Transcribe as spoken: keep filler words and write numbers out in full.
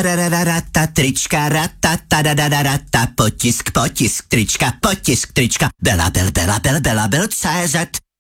Tarararata, trička, rata, tadadadadata, potisk, potisk, trička, potisk, trička, Bela, bel, bela, bel, bela, bel, C Z.